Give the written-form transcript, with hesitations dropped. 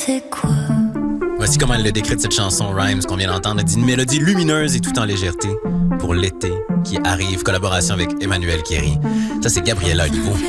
fait quoi? Voici comment elle le décrit cette chanson Rhymes qu'on vient d'entendre. Elle dit une mélodie lumineuse et tout en légèreté pour l'été qui arrive. Collaboration avec Emmanuel Kéry. Ça, c'est Gabriela Olivo.